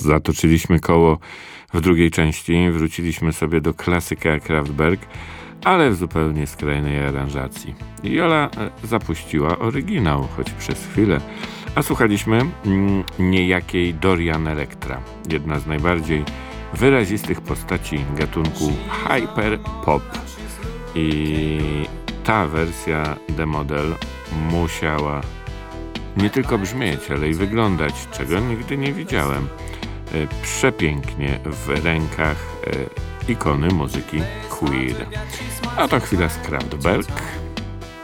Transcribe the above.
zatoczyliśmy koło w drugiej części. Wróciliśmy sobie do klasyka Kraftwerk, ale w zupełnie skrajnej aranżacji. Jola zapuściła oryginał, choć przez chwilę. A słuchaliśmy niejakiej Dorian Electra, jedna z najbardziej wyrazistych postaci gatunku hyperpop. I ta wersja The Model musiała nie tylko brzmieć, ale i wyglądać, czego nigdy nie widziałem, przepięknie w rękach ikony muzyki queer. A to chwila z Kraftwerk.